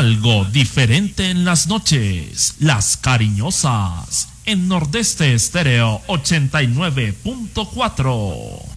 Algo diferente en las noches. Las Cariñosas. En Nordeste Estéreo 89.4.